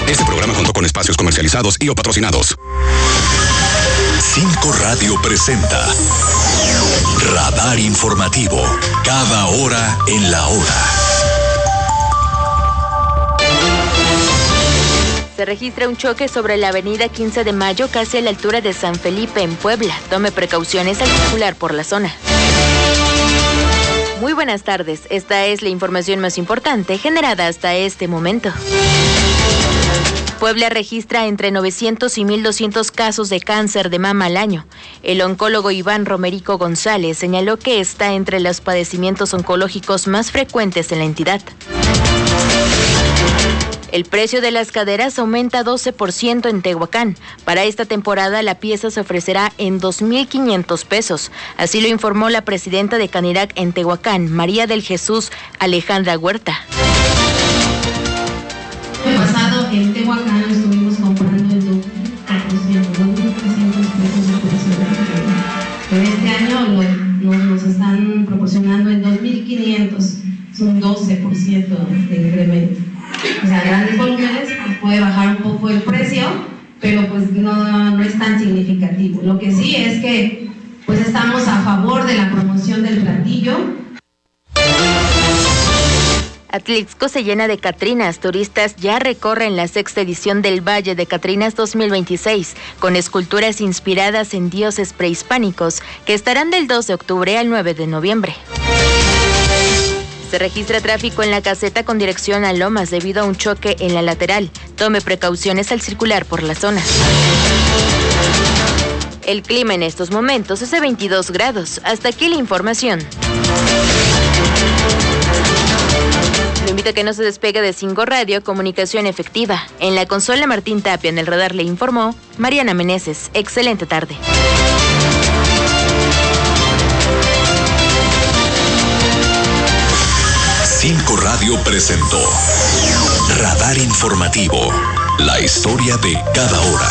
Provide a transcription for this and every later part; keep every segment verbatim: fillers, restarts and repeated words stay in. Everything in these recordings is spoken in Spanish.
Este programa contó con espacios comercializados y o patrocinados. Cinco Radio presenta Radar Informativo. Cada hora en la hora. Se registra un choque sobre la avenida quince de mayo, casi a la altura de San Felipe, en Puebla. Tome precauciones al circular por la zona. Muy buenas tardes. Esta es la información más importante generada hasta este momento. Puebla registra entre novecientos y mil doscientos casos de cáncer de mama al año. El oncólogo Iván Romerico González señaló que está entre los padecimientos oncológicos más frecuentes en la entidad. El precio de las caderas aumenta doce por ciento en Tehuacán. Para esta temporada la pieza se ofrecerá en dos mil quinientos pesos. Así lo informó la presidenta de Canirac en Tehuacán, María del Jesús Alejandra Huerta. El pasado en Tehuacán lo estuvimos comprando en dos mil cuatrocientos, dos mil trescientos pesos de precio. Pero este año lo, nos, nos están proporcionando en dos mil quinientos, es un doce por ciento de incremento. O sea, grandes volúmenes, pues puede bajar un poco el precio, pero pues no, no es tan significativo. Lo que sí es que pues estamos a favor de la promoción del platillo. Atlixco se llena de Catrinas. Turistas ya recorren la sexta edición del Valle de Catrinas dos mil veintiséis, con esculturas inspiradas en dioses prehispánicos, que estarán del dos de octubre al nueve de noviembre. Se registra tráfico en la caseta con dirección a Lomas debido a un choque en la lateral. Tome precauciones al circular por la zona. El clima en estos momentos es de veintidós grados. Hasta aquí la información. Lo invito a que no se despegue de Cinco Radio, comunicación efectiva. En la consola Martín Tapia, en el radar le informó Mariana Meneses. Excelente tarde. Cinco Radio presentó Radar Informativo, la historia de cada hora.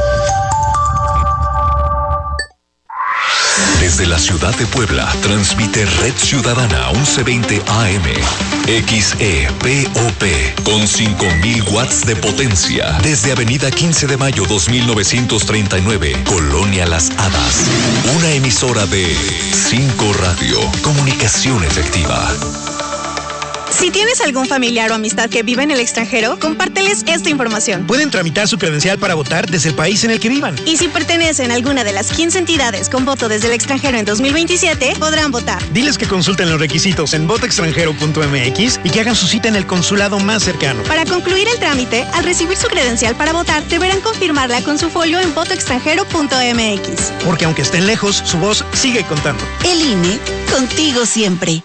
Desde la ciudad de Puebla, transmite Red Ciudadana once veinte A M, X E P O P, con cinco mil watts de potencia. Desde Avenida quince de mayo dos mil novecientos treinta y nueve, Colonia Las Hadas. Una emisora de Cinco Radio, comunicación efectiva. Si tienes algún familiar o amistad que vive en el extranjero, compárteles esta información. Pueden tramitar su credencial para votar desde el país en el que vivan. Y si pertenecen a alguna de las quince entidades con voto desde el extranjero en dos mil veintisiete, podrán votar. Diles que consulten los requisitos en voto extranjero punto m x y que hagan su cita en el consulado más cercano. Para concluir el trámite, al recibir su credencial para votar, deberán confirmarla con su folio en voto extranjero punto m x. Porque aunque estén lejos, su voz sigue contando. El I N E, contigo siempre.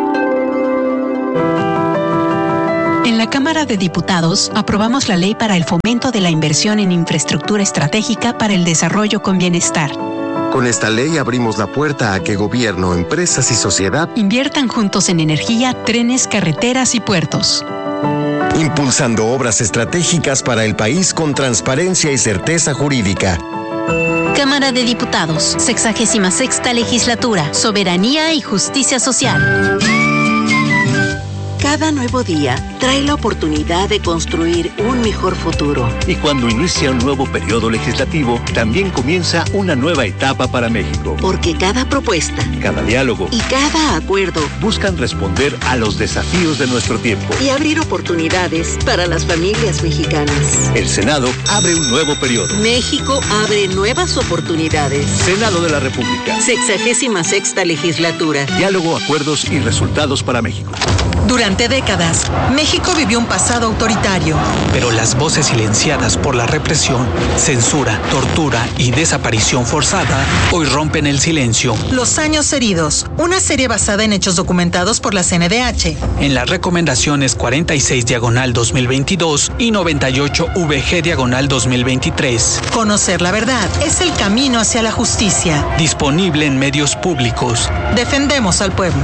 En la Cámara de Diputados aprobamos la ley para el fomento de la inversión en infraestructura estratégica para el desarrollo con bienestar. Con esta ley abrimos la puerta a que gobierno, empresas y sociedad inviertan juntos en energía, trenes, carreteras y puertos. Impulsando obras estratégicas para el país con transparencia y certeza jurídica. Cámara de Diputados, sexagésima sexta legislatura, soberanía y justicia social. Cada nuevo día trae la oportunidad de construir un mejor futuro. Y cuando inicia un nuevo periodo legislativo, también comienza una nueva etapa para México. Porque cada propuesta, cada diálogo y cada acuerdo buscan responder a los desafíos de nuestro tiempo y abrir oportunidades para las familias mexicanas. El Senado abre un nuevo periodo. México abre nuevas oportunidades. Senado de la República. Sexagésima sexta legislatura. Diálogo, acuerdos y resultados para México. Durante décadas, México vivió un pasado autoritario. Pero las voces silenciadas por la represión, censura, tortura y desaparición forzada hoy rompen el silencio. Los años heridos, una serie basada en hechos documentados por la C N D H. En las recomendaciones cuarenta y seis diagonal dos mil veintidós y noventa y ocho V G diagonal dos mil veintitrés. Conocer la verdad es el camino hacia la justicia. Disponible en medios públicos. Defendemos al pueblo.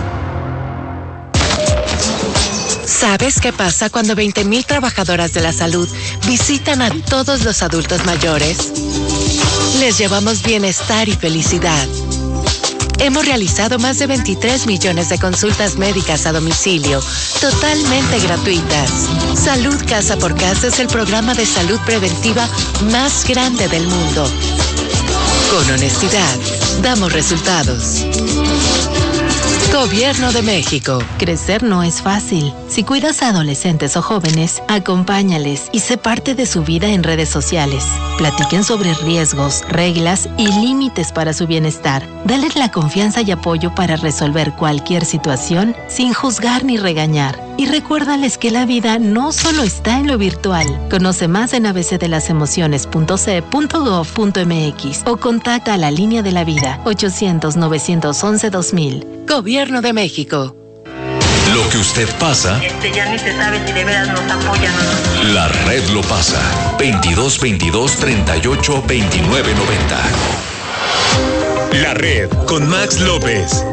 ¿Sabes qué pasa cuando veinte mil trabajadoras de la salud visitan a todos los adultos mayores? Les llevamos bienestar y felicidad. Hemos realizado más de veintitrés millones de consultas médicas a domicilio, totalmente gratuitas. Salud Casa por Casa es el programa de salud preventiva más grande del mundo. Con honestidad, damos resultados. Gobierno de México. Crecer no es fácil. Si cuidas a adolescentes o jóvenes, acompáñales y sé parte de su vida en redes sociales. Platiquen sobre riesgos, reglas y límites para su bienestar. Dale la confianza y apoyo para resolver cualquier situación sin juzgar ni regañar. Y recuérdales que la vida no solo está en lo virtual. Conoce más en a b c de las emociones punto c e punto gov punto m x o contacta a la línea de la vida ochocientos, novecientos once, dos mil. Gobierno de México. Lo que usted pasa, Este, ya ni se sabe si de veras nos apoyan o no. la red lo pasa. veintidós veintidós, treinta y ocho, veintinueve noventa. La red con Max López.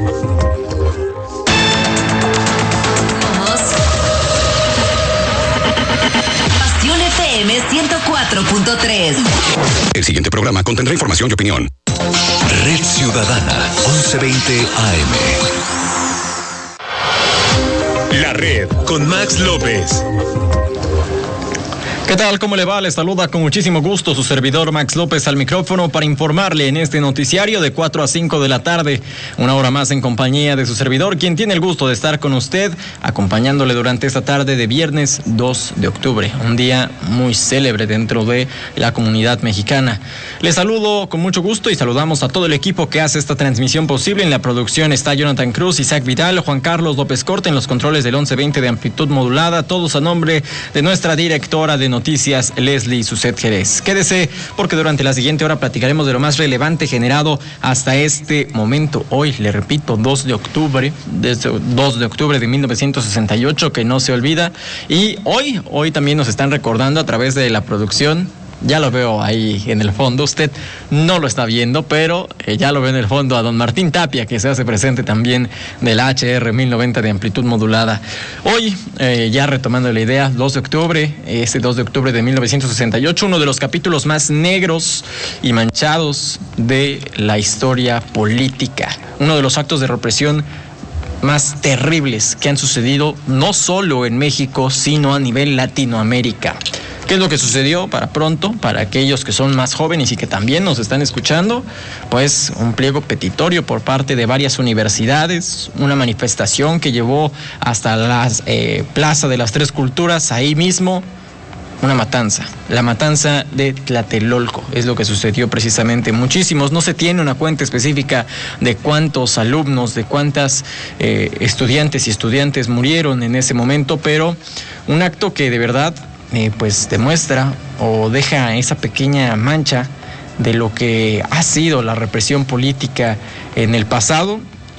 Pasión F M ciento cuatro punto tres. El siguiente programa contendrá información y opinión. Red Ciudadana, once veinte A M. La red con Max López. ¿Qué tal? ¿Cómo le va? Les saluda con muchísimo gusto su servidor Max López al micrófono para informarle en este noticiario de cuatro a cinco de la tarde, una hora más en compañía de su servidor, quien tiene el gusto de estar con usted, acompañándole durante esta tarde de viernes dos de octubre, un día muy célebre dentro de la comunidad mexicana. Les saludo con mucho gusto y saludamos a todo el equipo que hace esta transmisión posible. En la producción está Jonathan Cruz, Isaac Vidal, Juan Carlos López Corte en los controles del once veinte de amplitud modulada, todos a nombre de nuestra directora de noticias, Noticias, Leslie Suset Jerez. Quédese porque durante la siguiente hora platicaremos de lo más relevante generado hasta este momento. Hoy, le repito, dos de octubre, desde dos de octubre de mil novecientos sesenta y ocho, que no se olvida. Y hoy, hoy también nos están recordando a través de la producción. Ya lo veo ahí en el fondo, usted no lo está viendo, pero eh, ya lo ve en el fondo a don Martín Tapia, que se hace presente también de la H R mil noventa de amplitud modulada. Hoy, eh, ya retomando la idea, dos de octubre, este dos de octubre de mil novecientos sesenta y ocho, uno de los capítulos más negros y manchados de la historia política, uno de los actos de represión más terribles que han sucedido no solo en México, sino a nivel Latinoamérica. ¿Qué es lo que sucedió? Para pronto, para aquellos que son más jóvenes y que también nos están escuchando, pues un pliego petitorio por parte de varias universidades, una manifestación que llevó hasta la eh, Plaza de las Tres Culturas, ahí mismo, una matanza, la matanza de Tlatelolco, es lo que sucedió precisamente. Muchísimos, no se tiene una cuenta específica de cuántos alumnos, de cuántas eh, estudiantes y estudiantes murieron en ese momento, pero un acto que de verdad Eh, pues demuestra o deja esa pequeña mancha de lo que ha sido la represión política en el pasado,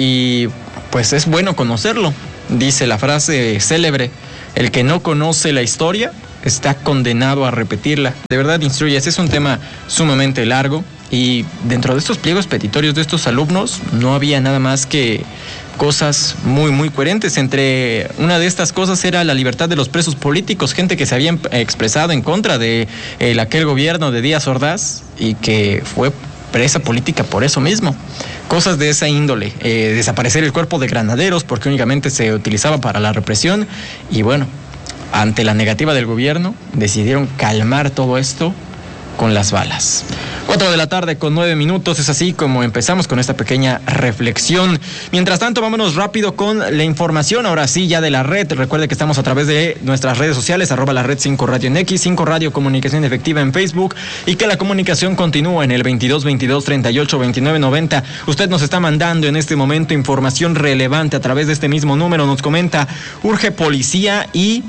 y pues es bueno conocerlo. Dice la frase célebre: el que no conoce la historia está condenado a repetirla. De verdad, instruyes, es un tema sumamente largo, y dentro de estos pliegos petitorios de estos alumnos no había nada más que cosas muy, muy coherentes. Entre una de estas cosas era la libertad de los presos políticos, gente que se había expresado en contra de el, aquel gobierno de Díaz Ordaz y que fue presa política por eso mismo. Cosas de esa índole, eh, desaparecer el cuerpo de granaderos porque únicamente se utilizaba para la represión, y bueno, ante la negativa del gobierno decidieron calmar todo esto con las balas. Cuatro de la tarde con nueve minutos, es así como empezamos con esta pequeña reflexión. Mientras tanto, vámonos rápido con la información, ahora sí, ya de la red. Recuerde que estamos a través de nuestras redes sociales, arroba la red cinco radio en X, cinco radio comunicación efectiva en Facebook, y que la comunicación continúa en el veintidós veintidós, treinta y ocho, veintinueve noventa. Usted nos está mandando en este momento información relevante a través de este mismo número. Nos comenta: urge policía y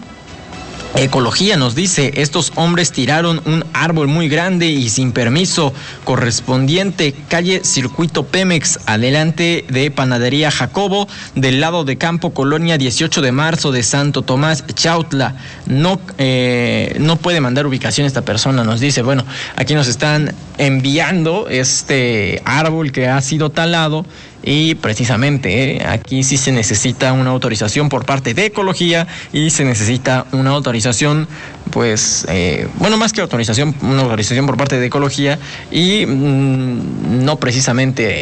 Ecología, nos dice, estos hombres tiraron un árbol muy grande y sin permiso correspondiente, calle Circuito Pemex, adelante de Panadería Jacobo, del lado de Campo Colonia, dieciocho de marzo, de Santo Tomás, Chautla. No, eh, no puede mandar ubicación esta persona, nos dice. Bueno, aquí nos están enviando este árbol que ha sido talado, y precisamente eh, aquí sí se necesita una autorización por parte de Ecología, y se necesita una autorización, pues, eh, bueno, más que autorización, una autorización por parte de Ecología, y mmm, no precisamente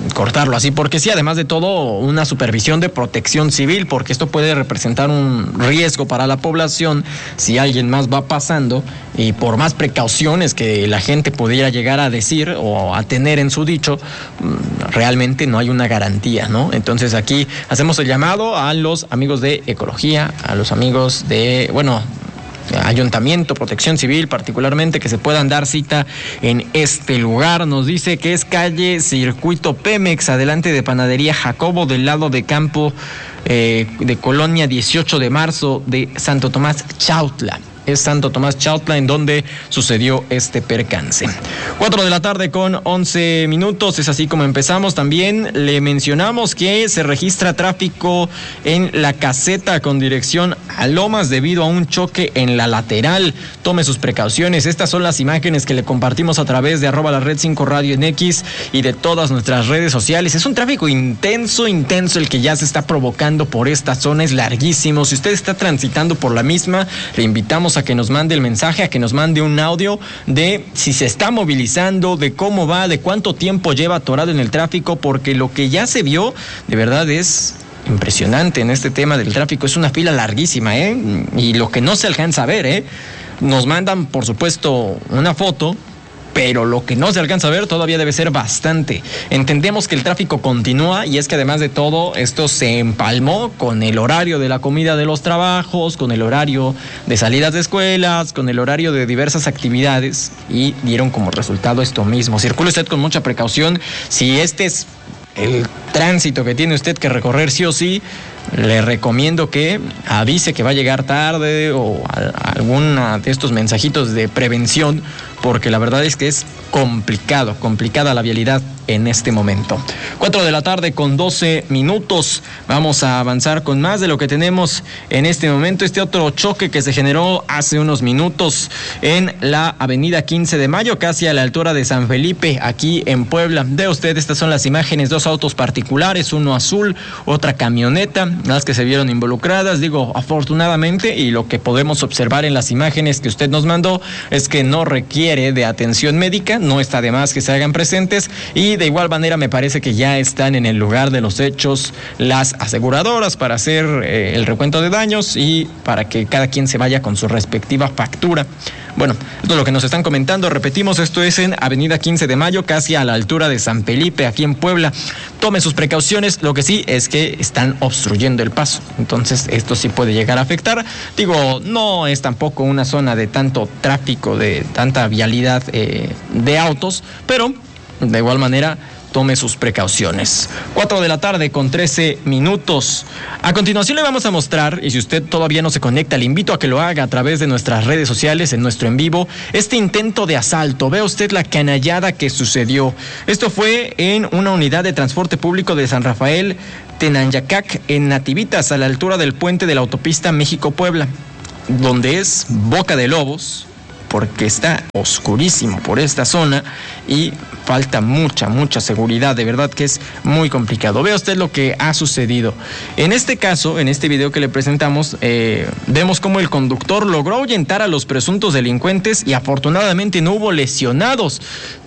cortarlo así, porque sí, además de todo, una supervisión de protección civil, porque esto puede representar un riesgo para la población si alguien más va pasando, y por más precauciones que la gente pudiera llegar a decir o a tener en su dicho, realmente no hay una garantía, ¿no? Entonces aquí hacemos el llamado a los amigos de Ecología, a los amigos de, bueno, Ayuntamiento, Protección Civil particularmente, que se puedan dar cita en este lugar. Nos dice que es calle Circuito Pemex, adelante de Panadería Jacobo, del lado de campo eh, de Colonia dieciocho de marzo de Santo Tomás Chautla. Es Santo Tomás Chautla en donde sucedió este percance. Cuatro de la tarde con once minutos, es así como empezamos. También le mencionamos que se registra tráfico en la caseta con dirección a Lomas debido a un choque en la lateral. Tome sus precauciones. Estas son las imágenes que le compartimos a través de arroba la red cinco radio en X y de todas nuestras redes sociales. Es un tráfico intenso, intenso el que ya se está provocando por esta zona, es larguísimo. Si usted está transitando por la misma, le invitamos a que nos mande el mensaje, a que nos mande un audio de si se está movilizando, de cómo va, de cuánto tiempo lleva atorado en el tráfico, porque lo que ya se vio de verdad es impresionante en este tema del tráfico. Es una fila larguísima, ¿eh? Y lo que no se alcanza a ver, ¿eh? Nos mandan, por supuesto, una foto, pero lo que no se alcanza a ver todavía debe ser bastante. Entendemos que el tráfico continúa, y es que además de todo, esto se empalmó con el horario de la comida de los trabajos, con el horario de salidas de escuelas, con el horario de diversas actividades, y dieron como resultado esto mismo. Circule usted con mucha precaución. Si este es el tránsito que tiene usted que recorrer sí o sí, le recomiendo que avise que va a llegar tarde o alguna de estos mensajitos de prevención, porque la verdad es que es complicado, complicada la vialidad en este momento. Cuatro de la tarde con doce minutos. Vamos a avanzar con más de lo que tenemos en este momento. Este otro choque que se generó hace unos minutos en la avenida quince de mayo, casi a la altura de San Felipe, aquí en Puebla. De usted, estas son las imágenes, dos autos particulares, uno azul, otra camioneta, las que se vieron involucradas. Digo, afortunadamente, y lo que podemos observar en las imágenes que usted nos mandó es que no requiere de atención médica, no está de más que se hagan presentes, y de igual manera me parece que ya están en el lugar de los hechos las aseguradoras para hacer eh, el recuento de daños y para que cada quien se vaya con su respectiva factura. Bueno, esto es lo que nos están comentando. Repetimos, esto es en avenida quince de mayo, casi a la altura de San Felipe, aquí en Puebla. Tome sus precauciones. Lo que sí es que están obstruyendo el paso, entonces esto sí puede llegar a afectar. Digo, no es tampoco una zona de tanto tráfico, de tanta vialidad eh, de autos, pero de igual manera tome sus precauciones. Cuatro de la tarde con trece minutos. A continuación le vamos a mostrar, y si usted todavía no se conecta, le invito a que lo haga a través de nuestras redes sociales, en nuestro en vivo, este intento de asalto. Vea usted la canallada que sucedió. Esto fue en una unidad de transporte público de San Rafael Tenanyacac, en Nativitas, a la altura del puente de la autopista México-Puebla, donde es Boca de Lobos, porque está oscurísimo por esta zona y falta mucha, mucha seguridad. De verdad que es muy complicado. Vea usted lo que ha sucedido. En este caso, en este video que le presentamos, eh, vemos cómo el conductor logró ahuyentar a los presuntos delincuentes y afortunadamente no hubo lesionados.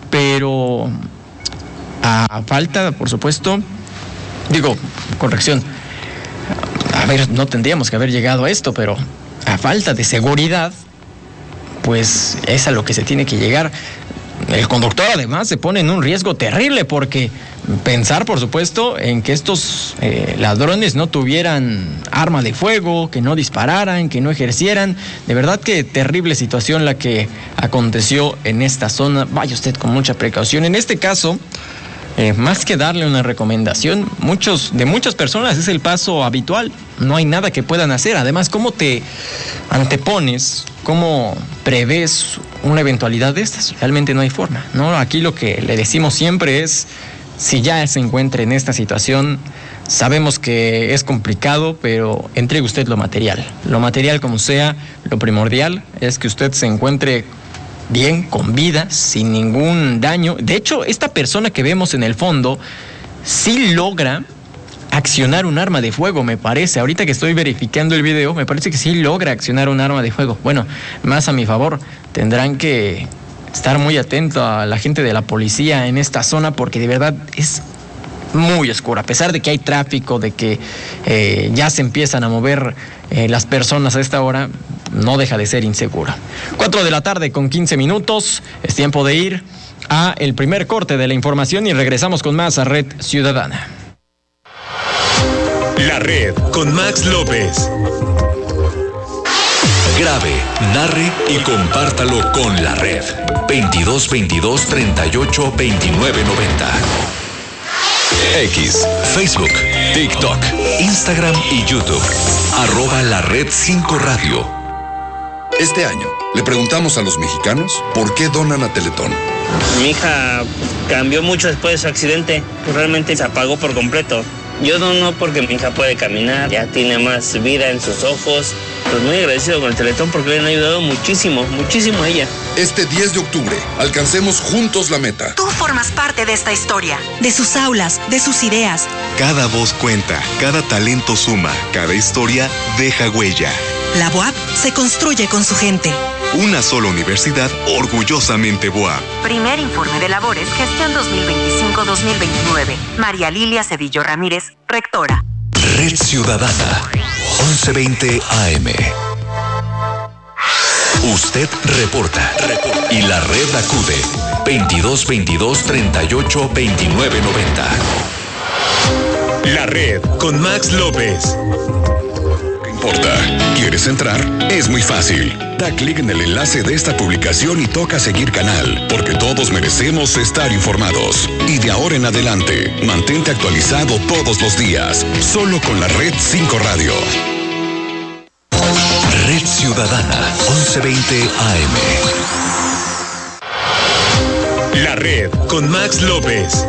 Pero a falta, por supuesto, digo, corrección, a ver, no tendríamos que haber llegado a esto, pero a falta de seguridad, pues es a lo que se tiene que llegar. El conductor además se pone en un riesgo terrible, porque pensar, por supuesto, en que estos eh, ladrones no tuvieran arma de fuego, que no dispararan, que no ejercieran. De verdad que terrible situación la que aconteció en esta zona. Vaya usted con mucha precaución. En este caso, Eh, más que darle una recomendación, muchos de muchas personas es el paso habitual. No hay nada que puedan hacer. Además, ¿cómo te antepones? ¿Cómo prevés una eventualidad de estas? Realmente no hay forma, ¿no? Aquí lo que le decimos siempre es, si ya se encuentra en esta situación, sabemos que es complicado, pero entregue usted lo material. Lo material como sea, lo primordial es que usted se encuentre bien, con vida, sin ningún daño. De hecho, esta persona que vemos en el fondo sí logra accionar un arma de fuego, me parece. Ahorita que estoy verificando el video, me parece que sí logra accionar un arma de fuego. Bueno, más a mi favor, tendrán que estar muy atentos a la gente de la policía en esta zona, porque de verdad es muy oscura, a pesar de que hay tráfico, de que eh, ya se empiezan a mover eh, las personas a esta hora, no deja de ser insegura. Cuatro de la tarde con quince minutos, es tiempo de ir a el primer corte de la información y regresamos con más a Red Ciudadana. La Red con Max López. Grabe, narre y compártalo con La Red. veintidós veintidós treinta y ocho veintinueve noventa. X, Facebook, TikTok, Instagram y YouTube. Arroba La Red cinco Radio. Este año le preguntamos a los mexicanos por qué donan a Teletón. Mi hija cambió mucho después de su accidente, pues realmente se apagó por completo. Yo dono porque mi hija puede caminar, ya tiene más vida en sus ojos. Pues muy agradecido con el Teletón porque le han ayudado muchísimo, muchísimo a ella. Este diez de octubre, alcancemos juntos la meta. Tú formas parte de esta historia, de sus aulas, de sus ideas. Cada voz cuenta, cada talento suma, cada historia deja huella. La B U A P se construye con su gente. Una sola universidad orgullosamente B U A P. Primer informe de labores, gestión dos mil veinticinco dos mil veintinueve. María Lilia Cedillo Ramírez, rectora. Red Ciudadana, once veinte A M. Usted reporta, reporta y la red acude. veintidós veintidós treinta y ocho veintinueve noventa. La Red con Max López. Importa. ¿Quieres entrar? Es muy fácil. Da clic en el enlace de esta publicación y toca seguir canal, porque todos merecemos estar informados. Y de ahora en adelante, mantente actualizado todos los días, solo con la Red cinco Radio. Red Ciudadana, once veinte A M. La Red con Max López.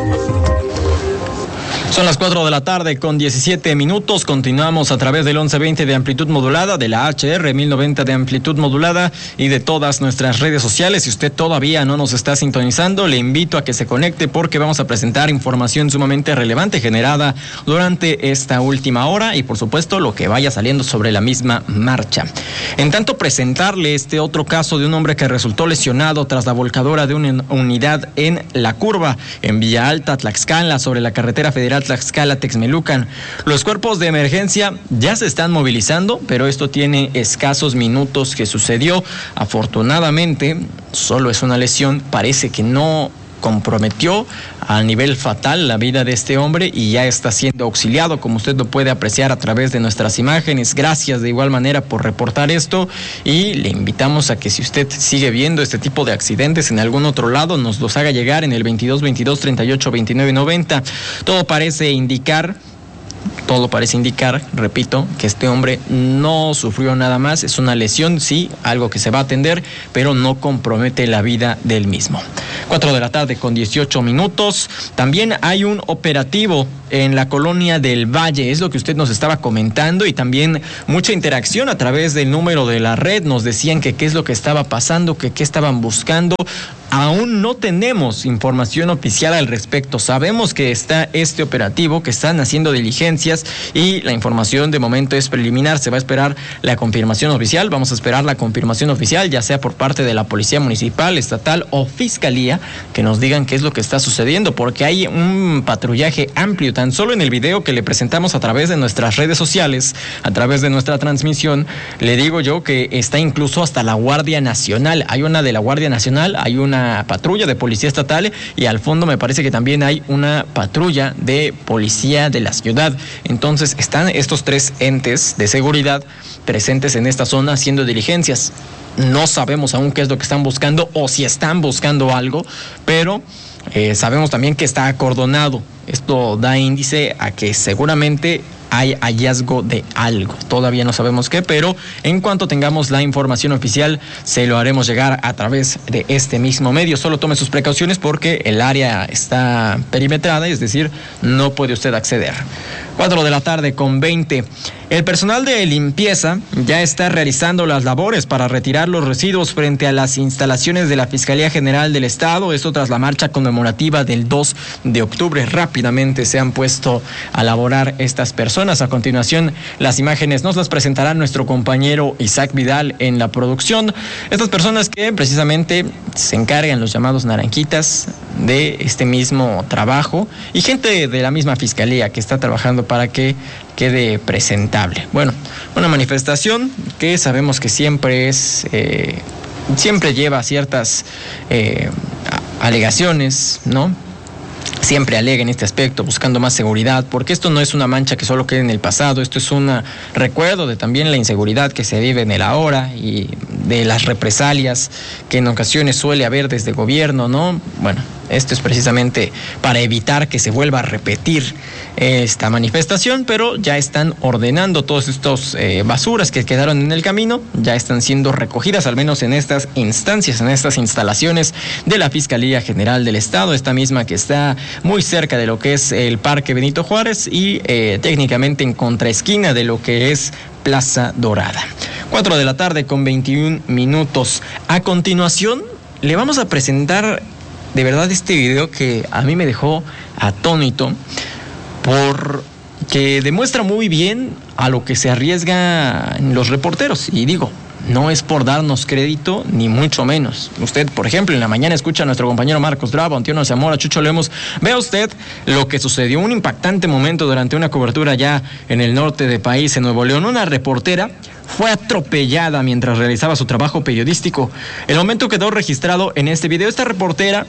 Son las cuatro de la tarde con diecisiete minutos. Continuamos a través del once veinte de amplitud modulada, de la H R mil noventa de amplitud modulada y de todas nuestras redes sociales. Si usted todavía no nos está sintonizando, le invito a que se conecte porque vamos a presentar información sumamente relevante generada durante esta última hora y por supuesto lo que vaya saliendo sobre la misma marcha. En tanto, presentarle este otro caso de un hombre que resultó lesionado tras la volcadura de una unidad en La Curva, en Villa Alta, Tlaxcala, sobre la carretera federal Tlaxcala-Texmelucan. Los cuerpos de emergencia ya se están movilizando, pero esto tiene escasos minutos que sucedió. Afortunadamente, solo es una lesión, parece que no comprometió a nivel fatal la vida de este hombre y ya está siendo auxiliado, como usted lo puede apreciar a través de nuestras imágenes. Gracias de igual manera por reportar esto y le invitamos a que si usted sigue viendo este tipo de accidentes en algún otro lado, nos los haga llegar en el veintidós veintidós treinta y ocho veintinueve noventa. Todo parece indicar Todo parece indicar, repito, que este hombre no sufrió nada más. Es una lesión, sí, algo que se va a atender, pero no compromete la vida del mismo. Cuatro de la tarde con dieciocho minutos. También hay un operativo en la colonia del Valle, es lo que usted nos estaba comentando, y también mucha interacción a través del número de la red. Nos decían que qué es lo que estaba pasando, que qué estaban buscando. Aún no tenemos información oficial al respecto. Sabemos que está este operativo, que están haciendo diligencias y la información de momento es preliminar. Se va a esperar la confirmación oficial. Vamos a esperar la confirmación oficial, ya sea por parte de la Policía Municipal, Estatal o Fiscalía, que nos digan qué es lo que está sucediendo, porque hay un patrullaje amplio. Tan solo en el video que le presentamos a través de nuestras redes sociales, a través de nuestra transmisión, le digo yo que está incluso hasta la Guardia Nacional. Hay una de la Guardia Nacional, hay una patrulla de Policía Estatal y al fondo me parece que también hay una patrulla de Policía de la ciudad. Entonces están estos tres entes de seguridad presentes en esta zona haciendo diligencias. No sabemos aún qué es lo que están buscando o si están buscando algo, pero eh, sabemos también que está acordonado. Esto da índice a que seguramente hay hallazgo de algo. Todavía no sabemos qué, pero en cuanto tengamos la información oficial, se lo haremos llegar a través de este mismo medio. Solo tome sus precauciones porque el área está perimetrada, es decir, no puede usted acceder. Cuatro de la tarde con veinte. El personal de limpieza ya está realizando las labores para retirar los residuos frente a las instalaciones de la Fiscalía General del Estado. Esto tras la marcha conmemorativa del dos de octubre. Rápidamente se han puesto a laborar estas personas. A continuación, las imágenes nos las presentará nuestro compañero Isaac Vidal en la producción. Estas personas que precisamente se encargan, los llamados naranjitas, de este mismo trabajo y gente de la misma fiscalía que está trabajando para que quede presentable. Bueno, una manifestación que sabemos que siempre es, eh, siempre lleva ciertas eh, alegaciones, ¿no? Siempre alega en este aspecto, buscando más seguridad, porque esto no es una mancha que solo quede en el pasado, esto es un recuerdo de también la inseguridad que se vive en el ahora y de las represalias que en ocasiones suele haber desde el gobierno, ¿no? Bueno, esto es precisamente para evitar que se vuelva a repetir esta manifestación, pero ya están ordenando todos estos eh, basuras que quedaron en el camino, ya están siendo recogidas, al menos en estas instancias, en estas instalaciones de la Fiscalía General del Estado, esta misma que está muy cerca de lo que es el Parque Benito Juárez y eh, técnicamente en contraesquina de lo que es Plaza Dorada. Cuatro de la tarde con veintiún minutos. A continuación, le vamos a presentar de verdad este video que a mí me dejó atónito porque demuestra muy bien a lo que se arriesgan los reporteros. Y digo, no es por darnos crédito, ni mucho menos. Usted, por ejemplo, en la mañana escucha a nuestro compañero Marcos Bravo, Antonio Zamora, Chucho Lemos. Vea usted lo que sucedió, un impactante momento durante una cobertura ya en el norte del país, en Nuevo León. Una reportera fue atropellada mientras realizaba su trabajo periodístico. El momento quedó registrado en este video. Esta reportera,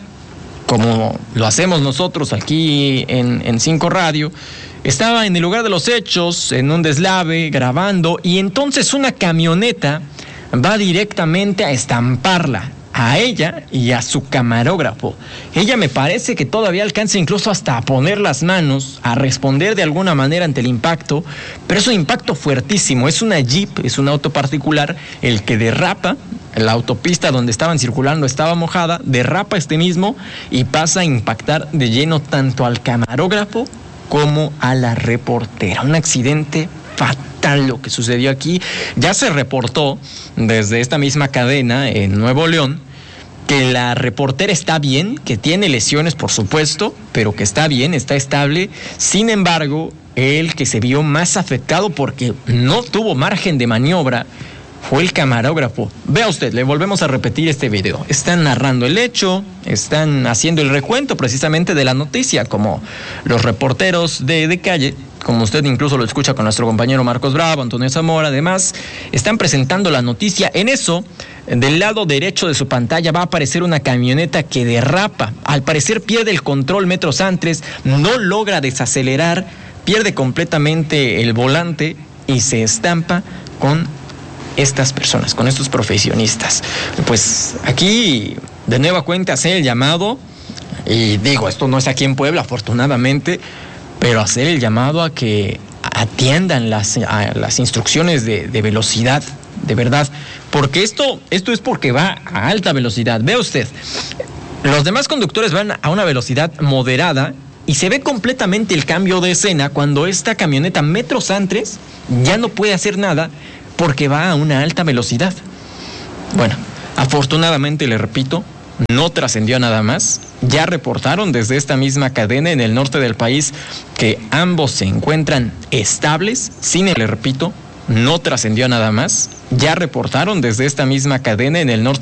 como lo hacemos nosotros aquí en, en Cinco Radio, estaba en el lugar de los hechos, en un deslave, grabando, y entonces una camioneta va directamente a estamparla, a ella y a su camarógrafo. Ella me parece que todavía alcanza incluso hasta a poner las manos, a responder de alguna manera ante el impacto, pero es un impacto fuertísimo, es una Jeep, es un auto particular, el que derrapa. La autopista donde estaban circulando estaba mojada, derrapa este mismo y pasa a impactar de lleno tanto al camarógrafo como a la reportera. Un accidente fatal lo que sucedió aquí. Ya se reportó desde esta misma cadena en Nuevo León que la reportera está bien, que tiene lesiones por supuesto, pero que está bien, está estable. Sin embargo, el que se vio más afectado porque no tuvo margen de maniobra fue el camarógrafo. Vea usted, le volvemos a repetir este video. Están narrando el hecho, están haciendo el recuento precisamente de la noticia, como los reporteros de, de calle, como usted incluso lo escucha con nuestro compañero Marcos Bravo, Antonio Zamora, además, están presentando la noticia. En eso, del lado derecho de su pantalla va a aparecer una camioneta que derrapa. Al parecer pierde el control metros antes, no logra desacelerar, pierde completamente el volante y se estampa con estas personas, con estos profesionistas. Pues aquí de nueva cuenta hacer el llamado, y digo, esto no es aquí en Puebla afortunadamente, pero hacer el llamado a que atiendan las, a las instrucciones de, de velocidad, de verdad, porque esto, esto es porque va a alta velocidad. Vea usted, los demás conductores van a una velocidad moderada y se ve completamente el cambio de escena cuando esta camioneta metros antes ya no puede hacer nada porque va a una alta velocidad. Bueno, afortunadamente, le repito, no trascendió nada más. Ya reportaron desde esta misma cadena en el norte del país que ambos se encuentran estables. Sin, le repito, no trascendió nada más. Ya reportaron desde esta misma cadena en el norte